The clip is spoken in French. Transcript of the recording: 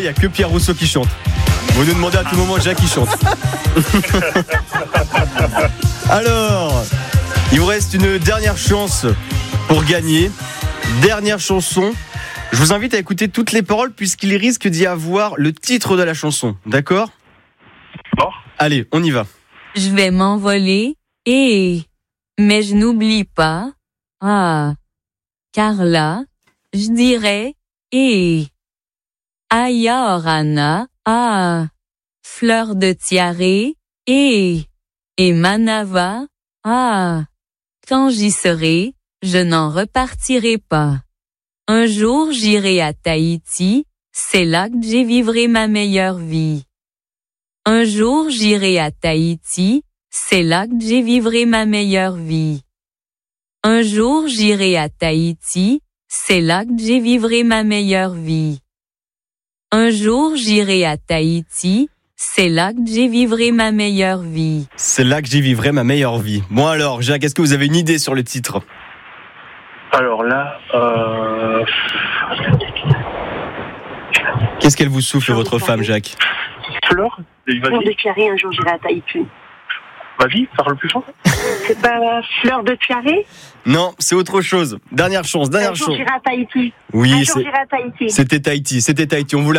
il n'y a que Pierre Rousseau qui chante. Vous nous demandez à tout moment, Jacques qui chante. Alors, il vous reste une dernière chance pour gagner. Dernière chanson. Je vous invite à écouter toutes les paroles puisqu'il risque d'y avoir le titre de la chanson. D'accord ? Bon. Allez, on y va. Je vais m'envoler, mais je n'oublie pas, car là, je dirais, Aya Orana, fleur de tiare, et Manava, quand j'y serai, je n'en repartirai pas. Un jour j'irai à Tahiti, c'est là que j'y vivrai ma meilleure vie. Un jour j'irai à Tahiti, c'est là que j'y vivrai ma meilleure vie. Un jour j'irai à Tahiti, c'est là que j'y vivrai ma meilleure vie. Un jour j'irai à Tahiti, c'est là que j'y vivrai ma meilleure vie. C'est là que j'y vivrai ma meilleure vie. Bon alors, Jacques, est-ce que vous avez une idée sur le titre ? Alors là, Qu'est-ce qu'elle vous souffle, votre femme, Jacques ? Fleur, Fleur de vas-y, tiare, un jour j'irai à Tahiti. vas-y, parle plus fort. C'est pas fleur de tiare? Non, c'est autre chose. Dernière chance, Un dernière jour chance. j'irai à Tahiti. Oui, Un jour j'irai à Tahiti. c'était Tahiti. On vous